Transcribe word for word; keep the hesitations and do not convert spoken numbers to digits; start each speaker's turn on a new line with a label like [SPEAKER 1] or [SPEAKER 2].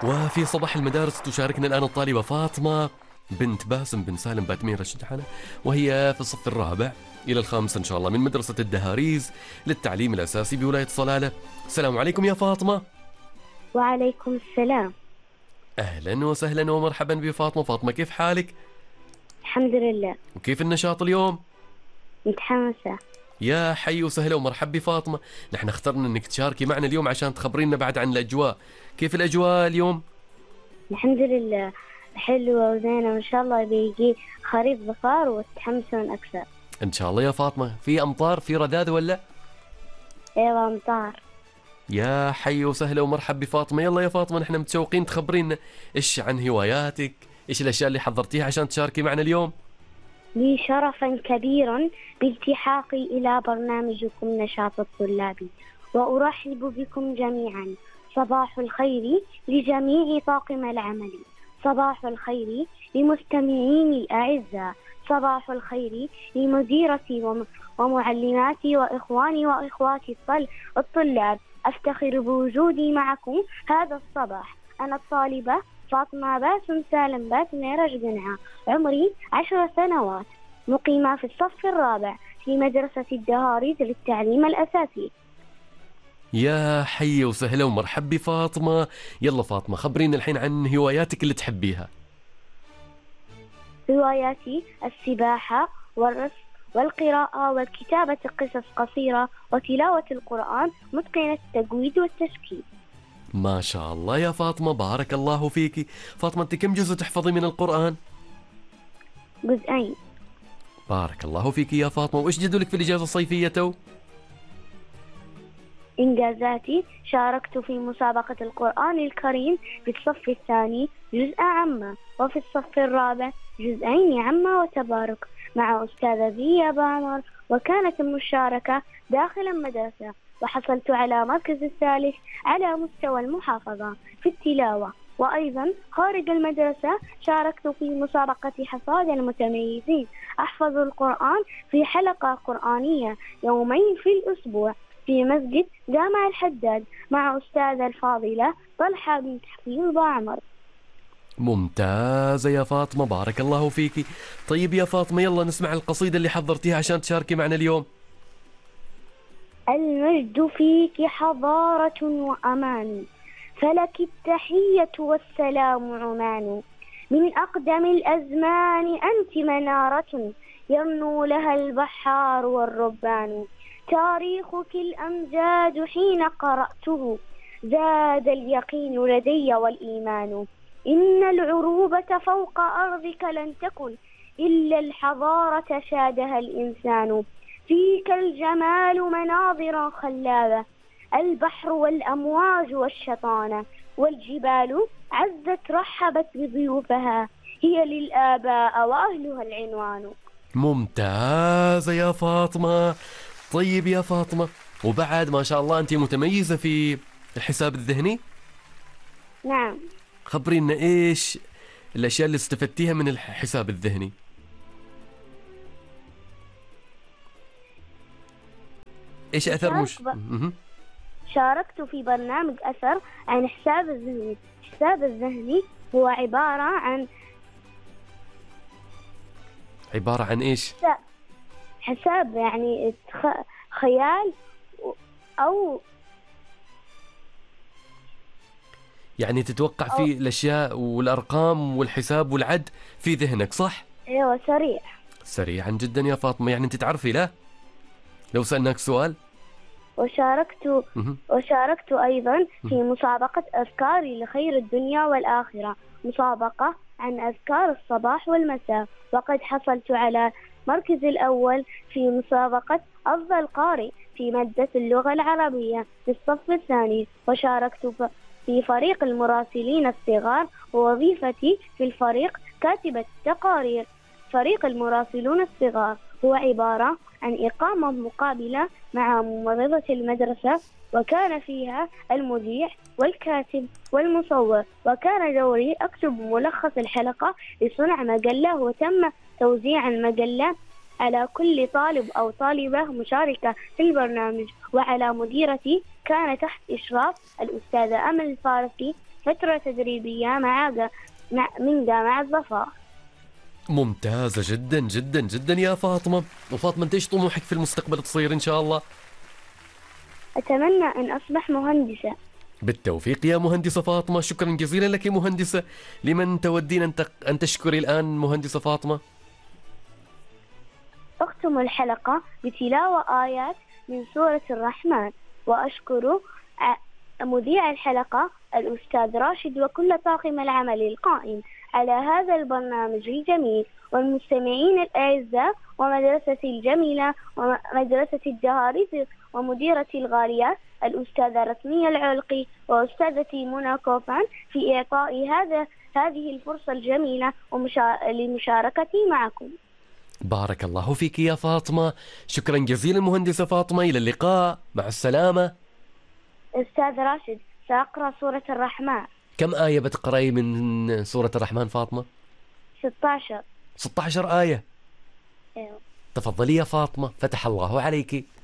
[SPEAKER 1] وفي صباح المدارس تشاركنا الآن الطالبة فاطمة بنت باسم بن سالم باتمير الشجحانة، وهي في الصف الرابع إلى الخامس إن شاء الله من مدرسة الدهاريز للتعليم الأساسي بولاية صلالة. السلام عليكم يا فاطمة.
[SPEAKER 2] وعليكم السلام.
[SPEAKER 1] أهلا وسهلا ومرحبا بفاطمة. فاطمة كيف حالك؟
[SPEAKER 2] الحمد لله.
[SPEAKER 1] وكيف النشاط اليوم؟
[SPEAKER 2] متحمسة.
[SPEAKER 1] يا حي وسهلا ومرحب بفاطمة. نحن اخترنا انك تشاركي معنا اليوم عشان تخبرينا بعد عن الأجواء. كيف الأجواء اليوم؟
[SPEAKER 2] الحمد لله حلوة وزينة، وإن شاء الله بيجي خريف ظفار وتتحمسون أكثر
[SPEAKER 1] إن شاء الله يا فاطمة. في أمطار في رذاذ ولا؟
[SPEAKER 2] أيوة أمطار.
[SPEAKER 1] يا حي وسهلا ومرحب بفاطمة. يلا يا فاطمة نحن متشوقين تخبرينا إيش عن هواياتك، إيش الأشياء اللي حضرتيها عشان تشاركي معنا اليوم.
[SPEAKER 2] لي شرفا كبيرا بالتحاقي إلى برنامجكم نشاط الطلابي، وأرحب بكم جميعا. صباح الخير لجميع طاقم العمل، صباح الخير لمستمعيني الأعزاء، صباح الخير لمديرتي ومعلماتي وإخواني وإخواتي الطلاب. أفتخر بوجودي معكم هذا الصباح. أنا الطالبة فاطمة باسم سالم باتمير جنعة، عمري عشر سنوات، مقيمة في الصف الرابع في مدرسة الدهاريز للتعليم الأساسي.
[SPEAKER 1] يا حي وسهلا ومرحب بفاطمة. يلا فاطمة خبرينا الحين عن هواياتك اللي تحبيها.
[SPEAKER 2] هواياتي السباحة والرسم والقراءة والكتابة قصص قصيرة وتلاوة القرآن، متقنة التجويد والتشكيل.
[SPEAKER 1] ما شاء الله يا فاطمة، بارك الله فيكي. فاطمة أنت كم جزء تحفظي من القرآن؟
[SPEAKER 2] جزئين.
[SPEAKER 1] بارك الله فيكي يا فاطمة. وإيش جدولك في الإجازة الصيفية تو؟
[SPEAKER 2] إنجازاتي: شاركت في مسابقة القرآن الكريم في الصف الثاني جزء عامة، وفي الصف الرابع جزئين عامة وتبارك مع أستاذة زيا بانر، وكانت المشاركة داخل المدرسة، وحصلت على مركز الثالث على مستوى المحافظة في التلاوة. وأيضا خارج المدرسة شاركت في مسابقة حصاد المتميزين، أحفظ القرآن في حلقة قرآنية يومين في الأسبوع في مسجد جامع الحداد مع أستاذة الفاضلة طلحة بنت حفيظ عمر.
[SPEAKER 1] ممتازة يا فاطمة، بارك الله فيكي. طيب يا فاطمة يلا نسمع القصيدة اللي حضرتيها عشان تشاركي معنا اليوم.
[SPEAKER 2] المجد فيك حضارة وأمان، فلك التحية والسلام عمان. من أقدم الأزمان أنت منارة، يرنو لها البحار والربان. تاريخك الأمجاد حين قرأته، زاد اليقين لدي والإيمان. إن العروبة فوق أرضك لن تكن، إلا الحضارة شادها الإنسان. فيك الجمال مناظر خلابة، البحر والأمواج والشطانة، والجبال عزت رحبت بضيوفها، هي للآباء وأهلها العنوان.
[SPEAKER 1] ممتازة يا فاطمة. طيب يا فاطمة، وبعد ما شاء الله أنت متميزة في الحساب الذهني.
[SPEAKER 2] نعم.
[SPEAKER 1] خبرينا إيش الأشياء اللي استفدتيها من الحساب الذهني. إيش أثر مش
[SPEAKER 2] ب... شاركت في برنامج أثر عن حساب الذهني. الحساب الذهني هو عبارة عن
[SPEAKER 1] عبارة عن إيش؟
[SPEAKER 2] حساب يعني خيال أو
[SPEAKER 1] يعني تتوقع في الأشياء والأرقام والحساب والعد في ذهنك، صح؟
[SPEAKER 2] أيوة سريع.
[SPEAKER 1] سريعا جدا يا فاطمة. يعني أنت تعرفي لا لو سألناك سؤال.
[SPEAKER 2] وشاركت وشاركت أيضا في مسابقة أذكاري لخير الدنيا والآخرة، مسابقة عن أذكار الصباح والمساء، وقد حصلت على مركز الأول في مسابقة أفضل قارئ في مادة اللغة العربية في الصف الثاني. وشاركت في فريق المراسلين الصغار، ووظيفتي في الفريق كاتبة تقارير. فريق المراسلون الصغار هو عبارة عن إقامة مقابلة مع ممرضة المدرسة، وكان فيها المذيع والكاتب والمصور، وكان دوري أكتب ملخص الحلقة لصنع مجلة، وتم توزيع المجلة على كل طالب أو طالبة مشاركة في البرنامج. وعلى مديرتي كان تحت إشراف الأستاذة أمل الفارسي فترة تدريبية مع جا... مع... من جامعة ظفار.
[SPEAKER 1] ممتازة جدا جدا جدا يا فاطمة. وفاطمة انت ايش طموحك في المستقبل تصير ان شاء الله؟
[SPEAKER 2] أتمنى أن أصبح مهندسة.
[SPEAKER 1] بالتوفيق يا مهندسة فاطمة. شكرا جزيلا لك يا مهندسة. لمن تودين أن تق- أن تشكري الآن مهندسة فاطمة؟
[SPEAKER 2] أختم الحلقة بتلاوة آيات من سورة الرحمن، وأشكر ع- مذيع الحلقة الأستاذ راشد وكل طاقم العمل القائم على هذا البرنامج الجميل، والمستمعين الأعزاء، ومدرستي الجميلة ومدرسة الدهاريز، ومديرتي الغالية الأستاذة رسمية العلقي، وأستاذتي منى كوفان في إعطائي هذا هذه الفرصة الجميلة ومشا... لمشاركتي معكم.
[SPEAKER 1] بارك الله فيك يا فاطمة. شكرا جزيلا مهندسة فاطمة. إلى اللقاء، مع السلامة.
[SPEAKER 2] أستاذ راشد، سأقرأ سورة الرحمن.
[SPEAKER 1] كم آية بتقرأي من سورة الرحمن فاطمة؟
[SPEAKER 2] ستة عشر.
[SPEAKER 1] ستة عشر آية.
[SPEAKER 2] أيوة.
[SPEAKER 1] تفضلي يا فاطمة، فتح الله عليك.